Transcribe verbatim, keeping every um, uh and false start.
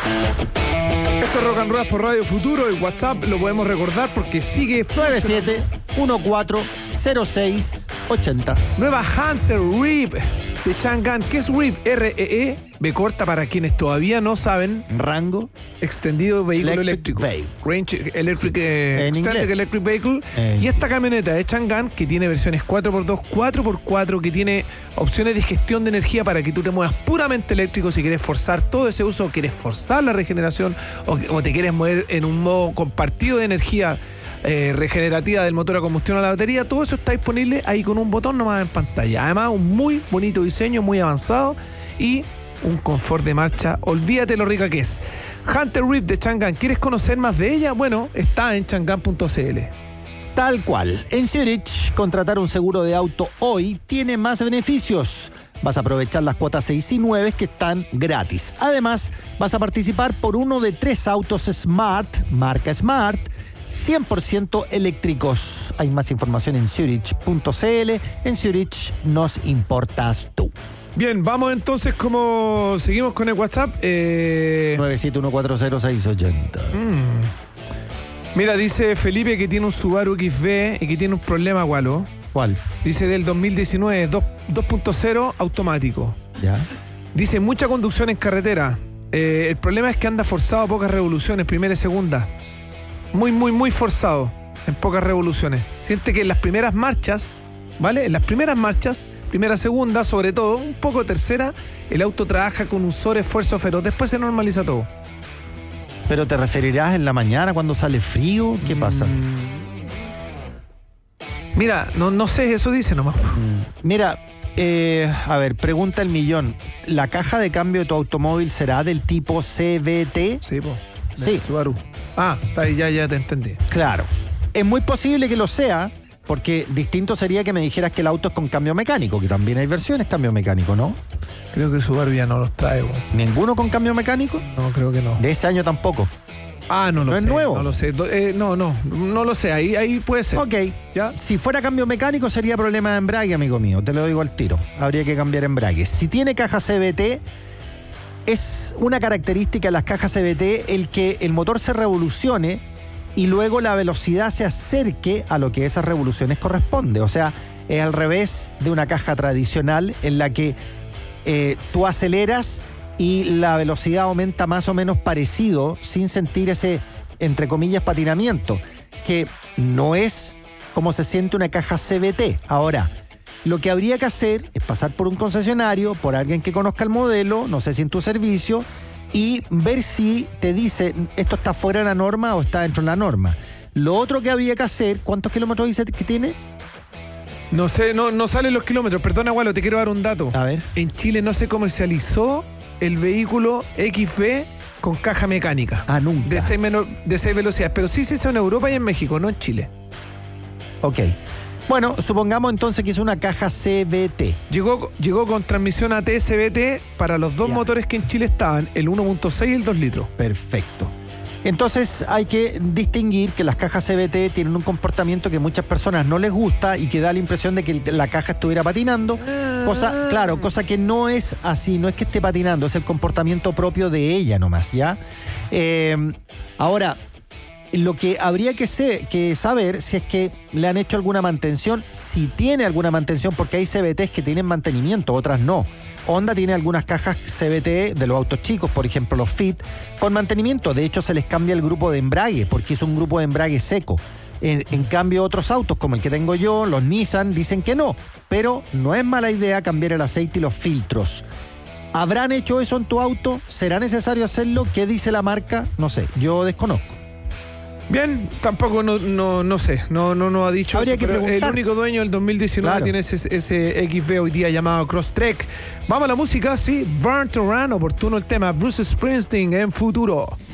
Esto es Rock and Roll por Radio Futuro. El WhatsApp lo podemos recordar porque sigue nueve siete uno cuatro cero seis ocho cero. Nueva Hunter Reef de Chang'an. ¿Qué es Reef? R E E, B corta para quienes todavía no saben. Rango. Extendido vehículo Electric eléctrico. Vehicle. Range Electric, eh, En Extended inglés. Electric Vehicle. Eh. Y esta camioneta de Chang'an, que tiene versiones cuatro por dos, cuatro por cuatro, que tiene opciones de gestión de energía para que tú te muevas puramente eléctrico si quieres forzar todo ese uso, o quieres forzar la regeneración, o, o te quieres mover en un modo compartido de energía eh, regenerativa del motor a combustión a la batería. Todo eso está disponible ahí con un botón nomás en pantalla. Además, un muy bonito diseño, muy avanzado y un confort de marcha. Olvídate lo rica que es. Hunter Reef de Chang'an. ¿Quieres conocer más de ella? Bueno, está en chang'an punto c l. Tal cual. En Zurich, contratar un seguro de auto hoy tiene más beneficios. Vas a aprovechar las cuotas seis y nueve que están gratis. Además, vas a participar por uno de tres autos Smart, marca Smart, cien por ciento eléctricos. Hay más información en zurich punto c l. En Zurich nos importas tú. Bien, vamos entonces, como seguimos con el WhatsApp. Eh... nueve siete uno cuatro cero seis ocho cero. Mm. Mira, dice Felipe que tiene un Subaru X V y que tiene un problema, Gualo. ¿Cuál? Dice del dos mil diecinueve, dos punto cero automático. ¿Ya? Dice mucha conducción en carretera. Eh, el problema es que anda forzado a pocas revoluciones, primera y segunda. Muy, muy, muy forzado en pocas revoluciones. Siente que en las primeras marchas, ¿vale? En las primeras marchas, primera, segunda, sobre todo, un poco tercera, el auto trabaja con un sobreesfuerzo feroz. Después se normaliza todo. ¿Pero te referirás en la mañana cuando sale frío? ¿Qué pasa? Mm. Mira, no, no sé, eso dice nomás. Mm. Mira, eh, a ver, pregunta el millón. ¿La caja de cambio de tu automóvil será del tipo C V T? Sí, po. Sí. Subaru. Ah, está ahí, ya, ya te entendí. Claro. Es muy posible que lo sea, porque distinto sería que me dijeras que el auto es con cambio mecánico, que también hay versiones cambio mecánico, ¿no? Creo que Subaru ya no los trae, po. ¿Ninguno con cambio mecánico? No, creo que no. De ese año tampoco. Ah, no lo ¿No sé. es nuevo? No lo sé. Do- eh, no, no, no lo sé. Ahí, ahí puede ser. Ok. ¿Ya? Si fuera cambio mecánico sería problema de embrague, amigo mío. Te lo digo al tiro. Habría que cambiar embrague. Si tiene caja C V T, es una característica de las cajas C V T el que el motor se revolucione y luego la velocidad se acerque a lo que esas revoluciones corresponde. O sea, es al revés de una caja tradicional en la que eh, tú aceleras y la velocidad aumenta más o menos parecido sin sentir ese, entre comillas, patinamiento, que no es como se siente una caja C V T. Ahora, lo que habría que hacer es pasar por un concesionario, por alguien que conozca el modelo, no sé si en tu servicio, y ver si te dice esto está fuera de la norma o está dentro de la norma. Lo otro que habría que hacer, ¿cuántos kilómetros dice que tiene? No sé, no, no salen los kilómetros. Perdona, Gualo, te quiero dar un dato. A ver. En Chile no se comercializó el vehículo X V con caja mecánica. Ah, nunca. De seis, menor, de seis velocidades. Pero sí se hizo en Europa y en México, no en Chile. Ok. Bueno, supongamos entonces que es una caja C V T. Llegó, llegó con transmisión A T C V T para los dos Ya. motores que en Chile estaban, el uno punto seis y el dos litros. Perfecto. Entonces hay que distinguir que las cajas C V T tienen un comportamiento que a muchas personas no les gusta y que da la impresión de que la caja estuviera patinando. Cosa, claro, cosa que no es así, no es que esté patinando, es el comportamiento propio de ella nomás, ¿ya? Eh, ahora, lo que habría que, ser, que saber si es que le han hecho alguna mantención, si tiene alguna mantención, porque hay C V Ts que tienen mantenimiento, otras no. Honda tiene algunas cajas C V T de los autos chicos, por ejemplo los Fit, con mantenimiento. De hecho, se les cambia el grupo de embrague, porque es un grupo de embrague seco. En, en cambio, otros autos, como el que tengo yo, los Nissan, dicen que no. Pero no es mala idea cambiar el aceite y los filtros. ¿Habrán hecho eso en tu auto? ¿Será necesario hacerlo? ¿Qué dice la marca? No sé, yo desconozco. Bien, tampoco no, no, no sé, no, no nos ha dicho Habría eso, que pero preguntar. el único dueño del dos mil diecinueve Claro. tiene ese, ese X V hoy día llamado Crosstrek. Vamos a la música, sí, Burn to Run, oportuno el tema, Bruce Springsteen en Futuro.